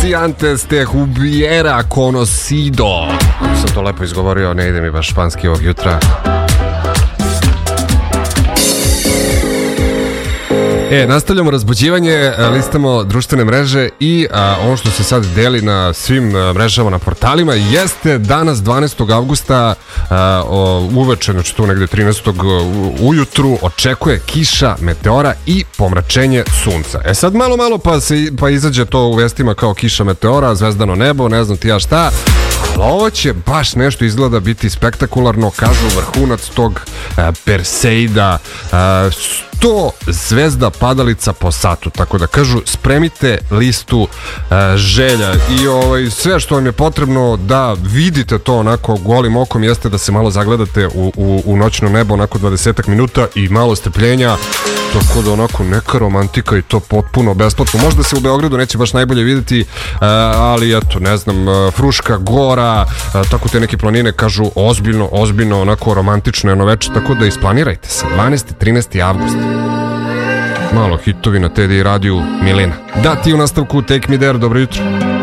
Si antes te hubiera conocido. Sam to lepo izgovorio, ne ide mi baš španski ovog jutra. Nastavljamo razbuđivanje, listamo društvene mreže i ono što se sad deli na svim mrežama, na portalima, jeste danas 12. avgusta uveče, znači tu negde 13. ujutru, očekuje kiša, meteora i pomračenje sunca. Sad malo pa izađe to u vestima kao kiša, meteora, zvezdano nebo, ne znam ti ja šta. Ali ovo će baš nešto izgleda biti spektakularno, kažu vrhunac tog Perseida, 100 zvezda padalica po satu, tako da kažu spremite listu želja i sve što vam je potrebno da vidite to onako golim okom jeste da se malo zagledate u noćno nebo onako 20 minuta i malo strpljenja, tako da onako neka romantika i to potpuno besplatno. Možda se u Beogradu neće baš najbolje vidjeti, ali eto, ne znam, Fruška gora, tako te neke planine kažu ozbiljno, onako romantično jedno večer, tako da isplanirajte se, 12. 13. avgust. Malo hitovi na TDI radiju, Milena. Da, ti u nastavku Take Me There, dobro jutro.